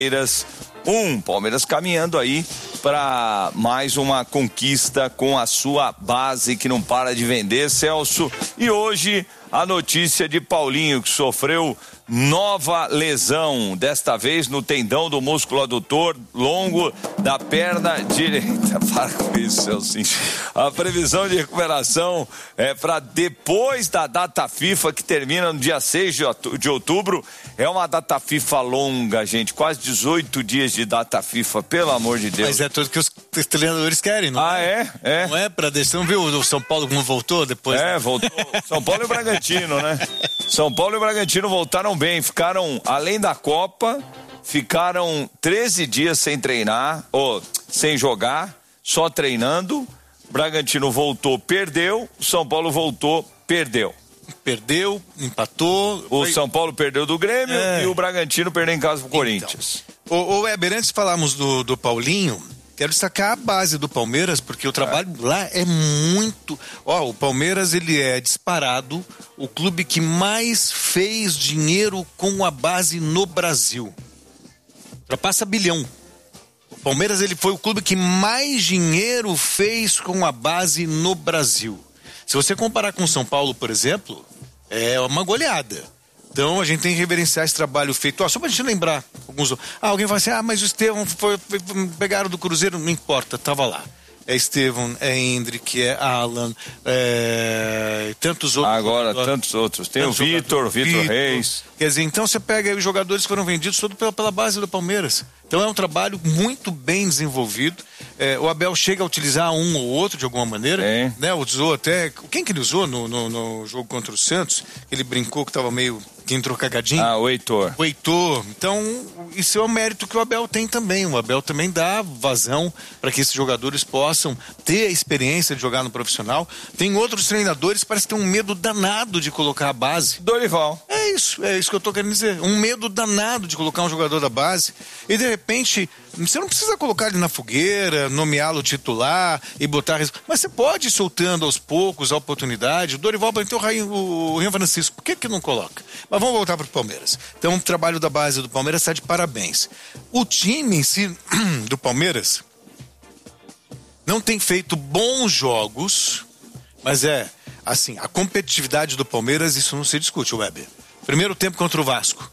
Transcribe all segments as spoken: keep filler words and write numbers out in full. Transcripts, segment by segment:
Um, Palmeiras caminhando aí para mais uma conquista com a sua base que não para de vender, Celso. E hoje a notícia de Paulinho, que sofreu nova lesão, desta vez no tendão do músculo adutor longo da perna direita. Para com isso, Celso. A previsão de recuperação é para depois da data FIFA, que termina no dia seis de outubro. É uma data FIFA longa, gente, quase dezoito dias de data FIFA, pelo amor de Deus. Mas é tudo que os treinadores querem, não ah, é? Ah, é? É. Não é pra deixar, não viu o São Paulo como voltou depois? É, voltou. São Paulo e o Bragantino, né? São Paulo e o Bragantino voltaram bem, ficaram, além da Copa, ficaram treze dias sem treinar, ou sem jogar, só treinando. O Bragantino voltou, perdeu, o São Paulo voltou, perdeu. Perdeu, empatou. O foi... São Paulo perdeu do Grêmio é. e o Bragantino perdeu em casa pro então, Corinthians. Ô, ô Weber, antes de falarmos do, do Paulinho, quero destacar a base do Palmeiras, porque o trabalho é. lá é muito... Ó, o Palmeiras, ele é disparado o clube que mais fez dinheiro com a base no Brasil. Ultrapassa bilhão. O Palmeiras, ele foi o clube que mais dinheiro fez com a base no Brasil. Se você comparar com o São Paulo, por exemplo, é uma goleada. Então a gente tem que reverenciar esse trabalho feito. Ó, só pra gente lembrar alguns. Ah, alguém fala assim: ah, mas o Estevão foi, foi, pegaram do Cruzeiro, não importa, tava lá. É Estevão, é Hendrick, é Alan, é... tantos outros. Agora, jogadores. tantos outros. Tem tantos o Vitor, Vitor Reis. Quer dizer, então você pega aí os jogadores que foram vendidos todos pela, pela base do Palmeiras. Então é um trabalho muito bem desenvolvido. É, o Abel chega a utilizar um ou outro de alguma maneira. É. Né? Usou até. Quem que ele usou no, no, no jogo contra o Santos? Ele brincou que estava meio. Que entrou cagadinho. Ah, o Heitor. O Heitor. Então, isso é o mérito que o Abel tem também. O Abel também dá vazão para que esses jogadores possam ter a experiência de jogar no profissional. Tem outros treinadores que parece que tem um medo danado de colocar a base. Dorival. É isso, é isso que eu tô querendo dizer. Um medo danado de colocar um jogador da base e de repente, você não precisa colocar ele na fogueira, nomeá-lo titular e botar... Mas você pode ir soltando aos poucos a oportunidade. O Dorival vai ter o Rainho, o Rio Francisco. Por que que não coloca? Mas vamos voltar para o Palmeiras. Então, o trabalho da base do Palmeiras está de parabéns. O time em si, do Palmeiras, não tem feito bons jogos, mas é, assim, a competitividade do Palmeiras, isso não se discute, Weber. Primeiro tempo contra o Vasco.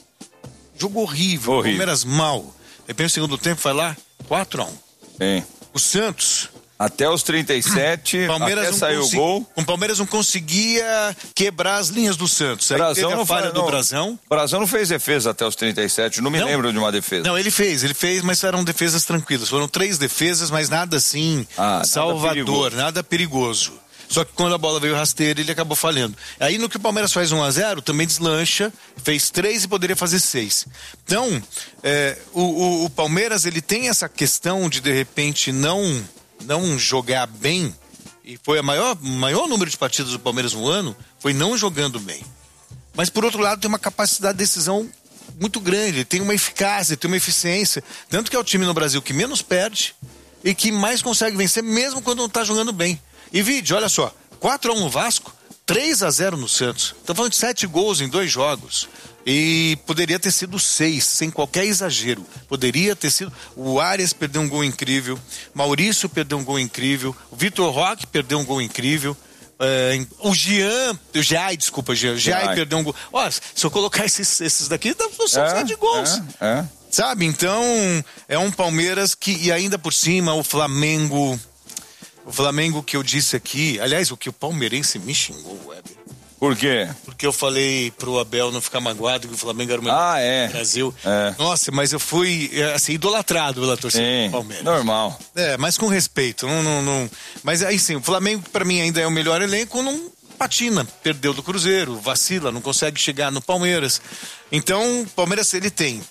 Jogo horrível, horrível. Palmeiras mal. De repente, no segundo tempo, vai lá, quatro a um. Sim. O Santos... Até os trinta e sete, Palmeiras até saiu consegui... o gol. O Palmeiras não conseguia quebrar as linhas do Santos. Aí Brasão teve a não falha faz, do não. Brasão. Brasão não fez defesa até os trinta e sete, não me não. lembro de uma defesa. Não, ele fez, ele fez, mas eram defesas tranquilas. Foram três defesas, mas nada assim, ah, salvador, nada perigoso. nada perigoso. Só que quando a bola veio rasteira, ele acabou falhando. Aí no que o Palmeiras faz um a zero, também deslancha, fez três e poderia fazer seis. Então, é, o, o, o Palmeiras, ele tem essa questão de, de repente, não... não jogar bem, e foi a maior, maior número de partidas do Palmeiras no ano, foi não jogando bem. Mas por outro lado tem uma capacidade de decisão muito grande, tem uma eficácia, tem uma eficiência, tanto que é o time no Brasil que menos perde e que mais consegue vencer mesmo quando não está jogando bem. E vídeo, olha só, quatro a um no Vasco, três a zero no Santos. Estamos falando de sete gols em dois jogos. E poderia ter sido seis, sem qualquer exagero. Poderia ter sido. O Arias perdeu um gol incrível. Maurício perdeu um gol incrível. O Vitor Roque perdeu um gol incrível. É, o Jean. O Jai, desculpa, Jean. Jai perdeu um gol. Ó, se eu colocar esses, esses daqui, dá função é, de gols. É, é. Sabe? Então, é um Palmeiras que. E ainda por cima, o Flamengo. O Flamengo que eu disse aqui. Aliás, o que o palmeirense me xingou, Weber. Por quê? Porque eu falei pro Abel não ficar magoado que o Flamengo era o melhor ah, é. do Brasil. É. Nossa, mas eu fui, assim, idolatrado pela torcida sim, do Palmeiras. Normal. É, mas com respeito. Não, não, não... Mas aí sim, o Flamengo pra mim ainda é o melhor elenco, não patina. Perdeu do Cruzeiro, vacila, não consegue chegar no Palmeiras. Então, o Palmeiras, ele tem.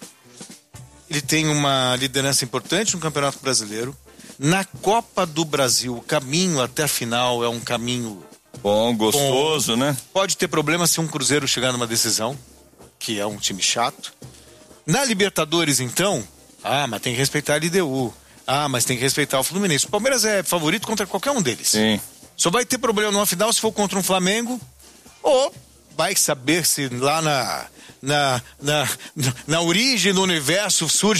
Ele tem uma liderança importante no Campeonato Brasileiro. Na Copa do Brasil, o caminho até a final é um caminho... Bom, gostoso, bom. né? Pode ter problema se um Cruzeiro chegar numa decisão, que é um time chato. Na Libertadores, então, ah, mas tem que respeitar a L D U. Ah, mas tem que respeitar o Fluminense. O Palmeiras é favorito contra qualquer um deles. Sim. Só vai ter problema numa final se for contra um Flamengo ou vai saber se lá na, na, na, na origem do universo surge